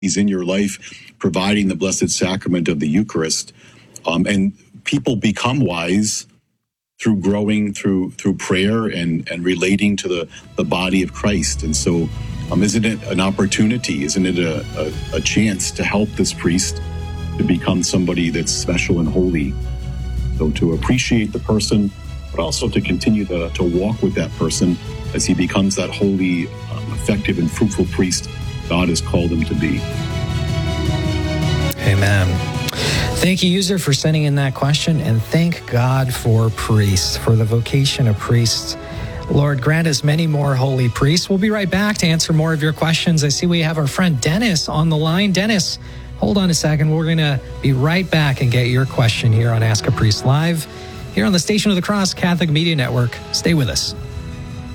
He's in your life, providing the blessed sacrament of the Eucharist. And people become wise through growing, through prayer and relating to the body of Christ. And so isn't it an opportunity? Isn't it a chance to help this priest to become somebody that's special and holy? So to appreciate the person, but also to continue to walk with that person as he becomes that holy, effective, and fruitful priest God has called him to be. Amen. Thank you, user, for sending in that question, and thank God for priests, for the vocation of priests. Lord, grant us many more holy priests. We'll be right back to answer more of your questions. I see we have our friend Dennis on the line. Dennis, hold on a second. We're going to be right back and get your question here on Ask a Priest Live, here on the Station of the Cross Catholic Media Network. Stay with us.